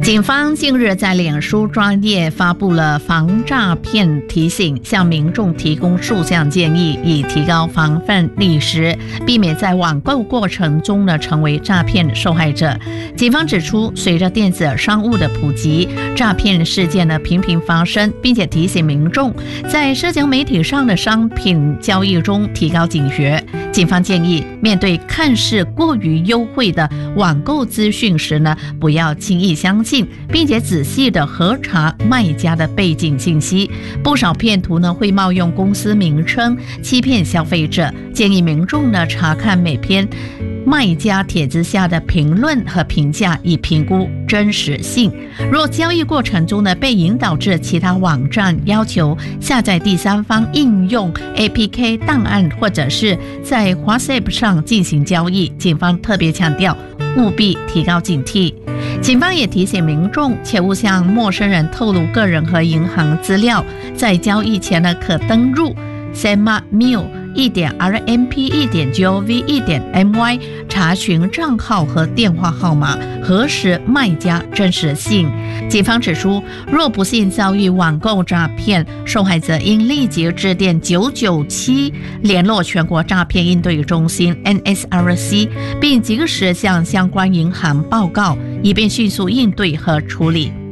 警方近日在脸书专页发布了防诈骗提醒，向民众提供数项建议，以提高防范意识，避免在网购过程中呢成为诈骗受害者。警方指出，随着电子商务的普及，诈骗事件呢频频发生，并且提醒民众在社交媒体上的商品交易中提高警觉。警方建议，面对看似过于优惠的网购资讯时呢，不要轻易相信，并且仔细的核查卖家的背景信息。不少骗徒呢会冒用公司名称欺骗消费者，建议民众呢查看每篇卖家帖子下的评论和评价，以评估真实性。若交易过程中呢被引导至其他网站要求下载第三方应用 APK 档案，或者是在 WhatsApp 上进行交易，警方特别强调务必提高警惕。警方也提醒民众切勿向陌生人透露个人和银行资料，在交易前呢可登入 smartmeal1.rmp1.gov1.my 查询账号和电话号码，核实卖家真实性。警方指出，若不幸遭遇网购诈骗，受害者应立即致电997联络全国诈骗应对中心 NSRC， 并及时向相关银行报告，以便迅速应对和处理。